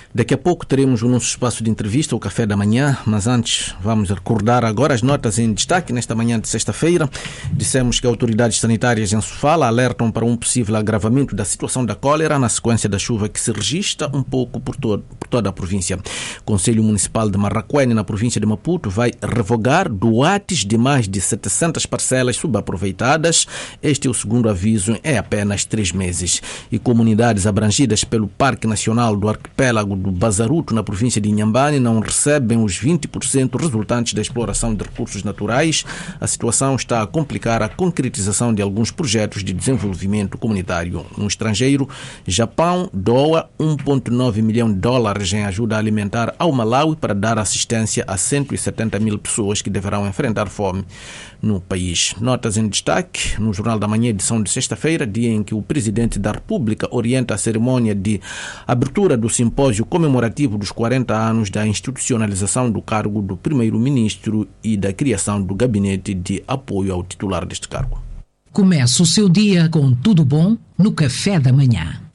Daqui a pouco teremos o nosso espaço de entrevista, o Café da Manhã, mas antes vamos recordar agora as notas em destaque. Nesta manhã de sexta-feira, dissemos que autoridades sanitárias em Sofala alertam para um possível agravamento da situação da cólera na sequência da chuva que se registra um pouco por toda a província. O Conselho Municipal de Marraquene, na província de Maputo, vai revogar doates de mais de 700 parcelas subaproveitadas. Este é o segundo aviso em apenas 3 meses. E comunidades abrangidas pelo Parque Nacional do Arquipélago do Bazaruto, na província de Inhambane, não recebem os 20% resultantes da exploração de recursos naturais. A situação está a complicar a concretização de alguns projetos de desenvolvimento comunitário. No estrangeiro, Japão doa $1,9 milhão em ajuda alimentar ao Malawi para dar assistência a 170 mil pessoas que deverão enfrentar fome no país. Notas em destaque no Jornal da Manhã, edição de sexta-feira, dia em que o Presidente da República orienta a cerimônia de abertura do simpósio comemorativo dos 40 anos da institucionalização do cargo do Primeiro-Ministro e da criação do gabinete de apoio ao titular deste cargo. Começa o seu dia com tudo bom no Café da Manhã.